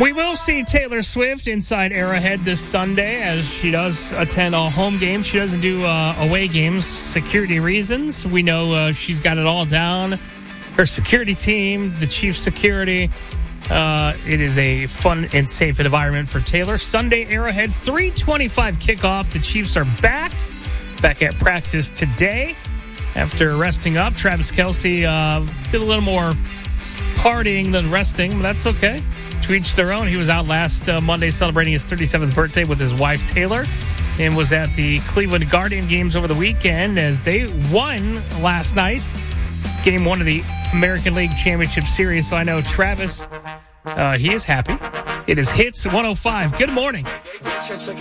We will see Taylor Swift inside Arrowhead this Sunday as she does attend all home games. She doesn't do away games, security reasons. We know she's got it all down. Her security team, the chief security. It is a fun and safe environment for Taylor. Sunday, Arrowhead, 3:25 kickoff. The Chiefs are back at practice today after resting up. Travis Kelce did a little more partying than resting, but that's okay. To each their own. He was out last Monday celebrating his 37th birthday with his wife, Taylor, and was at the Cleveland Guardian games over the weekend as they won last night. Game 1 of the American League Championship Series. So I know Travis, he is happy. It is Hits 105. Good morning.